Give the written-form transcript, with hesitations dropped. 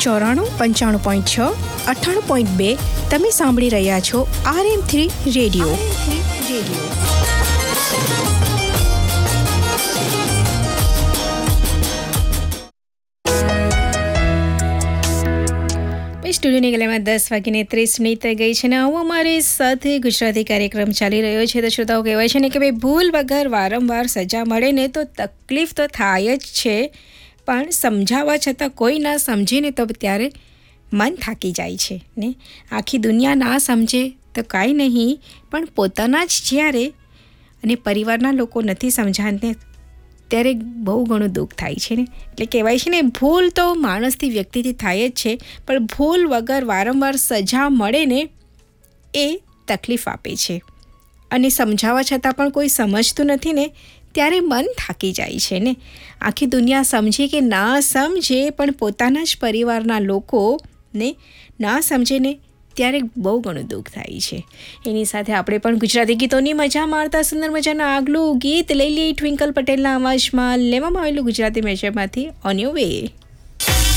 94.6, 98.2 તમે સાંભળી રહ્યા છો RM3 રેડિયો. સ્ટુડિયોની ગલામાં 10:30 થઈ ગઈ છે ને હું અમારી સાથે ગુજરાતી કાર્યક્રમ ચાલી રહ્યો છે. તો શ્રોતાઓ કહેવાય છે ને કે ભાઈ ભૂલ વગર વારંવાર સજા મળે ને તો તકલીફ તો થાય જ છે, પણ સમજાવવા છતાં કોઈ ના સમજે ને તો ત્યારે મન થાકી જાય છે ને. આખી દુનિયા ના સમજે તો કાંઈ નહીં, પણ પોતાના જ જ્યારે અને પરિવારના લોકો નથી સમજાને ત્યારે બહુ ઘણું દુઃખ થાય છે ને. એટલે કહેવાય છે ને ભૂલ તો માણસથી વ્યક્તિથી થાય જ છે, પણ ભૂલ વગર વારંવાર સજા મળે ને એ તકલીફ આપે છે. અને સમજાવવા છતાં પણ કોઈ સમજતું નથી ને ત્યારે મન થાકી જાય છે ને. આખી દુનિયા સમજે કે ના સમજે, પણ પોતાના જ પરિવારના લોકોને ના સમજે ને ત્યારે બહુ ઘણું દુઃખ થાય છે. એની સાથે આપણે પણ ગુજરાતી ગીતોની મજા મારતા સુંદર મજાના આગલું ગીત લઈ લઈએ ટ્વિંકલ પટેલના અવાજમાં લેવામાં આવેલું ગુજરાતી મેજરમાંથી ઓન યોર વે.